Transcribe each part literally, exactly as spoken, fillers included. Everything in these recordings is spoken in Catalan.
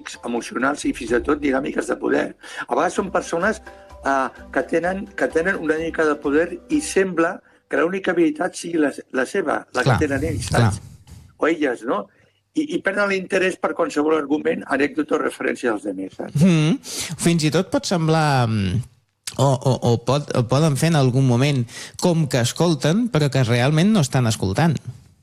tòxics emocionals i fins i tot dinàmiques de poder. A vegades són persones uh, que, tenen, que tenen una mica de poder i sembla que l'única habilitat sigui la, la seva, la clar, que tenen ells, saps? O elles, no? I, i perden l'interès per qualsevol argument, anècdota o referència als altres, saps? Mm-hmm. Fins i tot pot semblar... o, o, o, pot, o poden fer en algun moment com que escolten, però que realment no estan escoltant.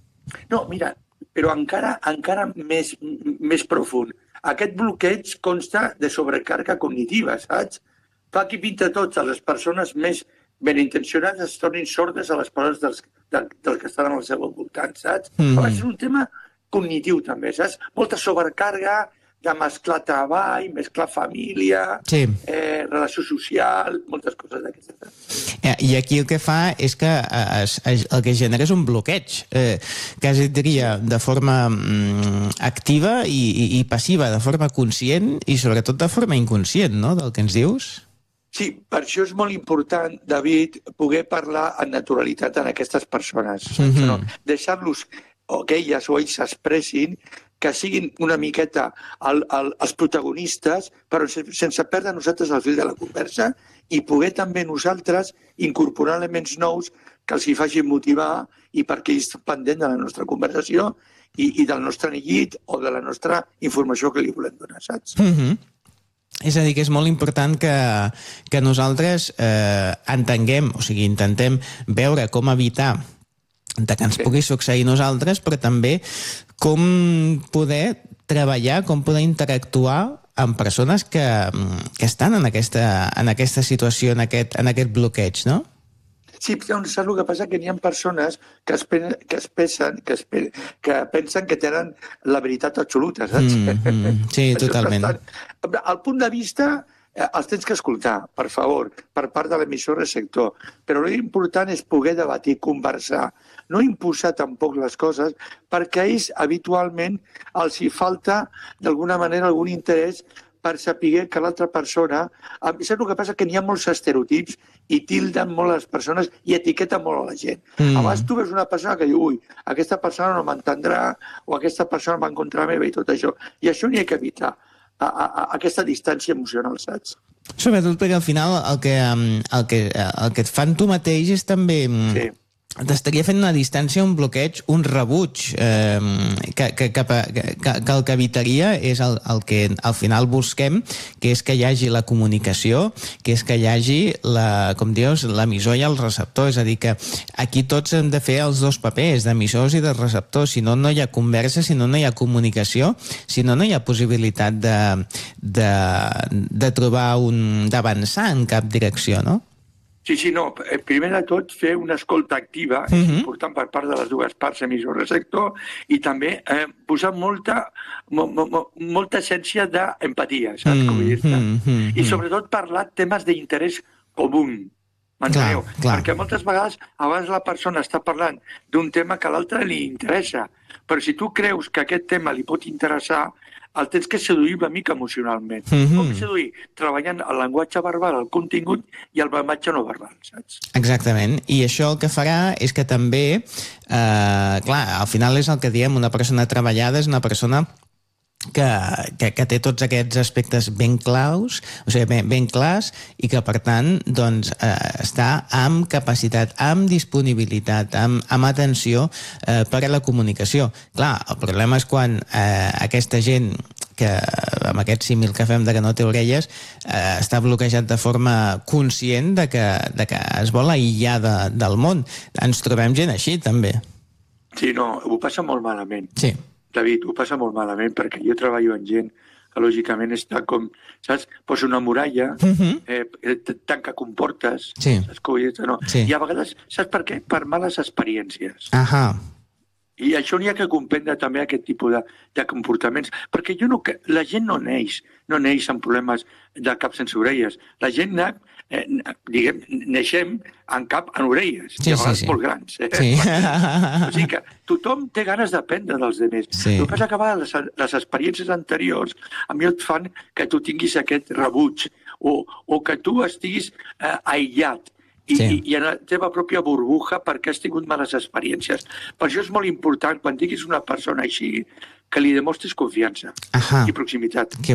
No, mira, però encara, encara més, més profund. Aquest bloqueig consta de sobrecàrrega cognitiva, saps? Fa que pinta tots a les persones més benintencionats es tornin sordes a les paraules dels, del, del que estan al seu voltant, saps? Mm. És un tema cognitiu, també, saps? Molta sobrecàrrega de mesclar treball, mesclar família, sí. eh, relació social, moltes coses d'aquestes. I aquí el que fa és que es, es, el que genera és un bloqueig, eh, quasi diria de forma mm, activa i, i, i passiva, de forma conscient i sobretot de forma inconscient, no?, del que ens dius. Sí, per això és molt important, David, poder parlar en naturalitat en aquestes persones. Mm-hmm. No? Deixar-los, o que elles o ells s'expressin, que siguin una miqueta el, el, els protagonistes, però sense perdre nosaltres el fil de la conversa i poder també nosaltres incorporar elements nous que els hi facin motivar i perquè ells estan pendents de la nostra conversació i, i del nostre neguit o de la nostra informació que li volem donar, saps? Mm-hmm. És a dir, que és molt important que, que nosaltres eh, entenguem, o sigui, intentem veure com evitar de que ens pugui succeir a nosaltres, però també com poder treballar, com poder interactuar amb persones que, que estan en aquesta, en aquesta situació, en aquest, en aquest bloqueig, no? Sí, saps el que passa? Que n'hi ha persones que es, pen, que es pensen, que, es, que pensen que tenen la veritat absoluta, saps? Mm, mm, sí, totalment. Estan... Al punt de vista els tens que escoltar, per favor, per part de l'emissor receptor, però l'important és poder debatir, conversar, no imposar tampoc les coses, perquè a ells habitualment els hi falta d'alguna manera algun interès per saber que l'altra persona... Saps el que passa? Que n'hi ha molts estereotips i tilden molt les persones i etiqueten molt a la gent. Mm. A vegades tu ves una persona que diu ui, aquesta persona no m'entendrà o aquesta persona va en contra meva i tot això. I això n'hi ha que evitar. A, a, a aquesta distància emocional, saps? Sobretot perquè al final el que, el que, el que et fan tu mateix és també... Sí. T'estaria fent una distància, un bloqueig, un rebuig, eh, que, que, que, que, que el que evitaria és el, el que al final busquem, que és que hi hagi la comunicació, que és que hi hagi, la, com dius, l'emissor i el receptor. És a dir, que aquí tots hem de fer els dos papers, d'emissors i de receptors. Si no, no hi ha conversa, si no, no hi ha comunicació, si no, no hi ha possibilitat de, de, de trobar un... d'avançar en cap direcció, no? Sí, sí, no. Primer de tot, fer una escolta activa, mm-hmm. és important per part de les dues parts, emissor receptor, i també eh, posar molta, mo, mo, molta essència d'empatia, saps mm-hmm. com dir-te? Mm-hmm. I sobretot parlar temes d'interès comú. M'enteneu? Perquè moltes vegades abans la persona està parlant d'un tema que a l'altre li interessa, però si tu creus que aquest tema li pot interessar, el tens que seduir una mica emocionalment. Mm-hmm. Com seduir? Treballant el llenguatge verbal, el contingut i el llenguatge no verbal, saps? Exactament. I això el que farà és que també, eh, clar, al final és el que diem, una persona treballada és una persona que, que, que té tots aquests aspectes ben claus, o sigui, ben, ben clars, i que, per tant, doncs, eh, està amb capacitat, amb disponibilitat, amb, amb atenció eh, per a la comunicació. Clar, el problema és quan eh, aquesta gent que amb aquest símil que fem de que no té orelles, eh, està bloquejat de forma conscient de que, de que es vol aïllar de, del món. Ens trobem gent així, també. Sí, no, ho passa molt malament. Sí. David, ho passa molt malament, perquè jo treballo amb gent que lògicament està com, saps, posa una muralla, uh-huh. eh, tanca comportes, sí. saps com dir-te, no? Sí. I a vegades, saps per què? Per males experiències. Ahà. I això n'hi ha que comprendre també aquest tipus de, de comportaments, perquè jo no, la gent no neix, no neix amb problemes de cap sense orelles. La gent, eh, diguem, neixem en cap en orelles, sí, i a vegades sí, sí. molt grans. Eh? Sí. O sigui que tothom té ganes d'aprendre dels altres. Sí. El que passa que a vegades les, les experiències anteriors a mi et fan que tu tinguis aquest rebuig o, o que tu estiguis eh, aïllat. I, sí. i, i en la teva pròpia burbuja perquè has tingut males experiències. Per això és molt important, quan tinguis una persona així, que li demostris confiança. Ahà. I proximitat. Que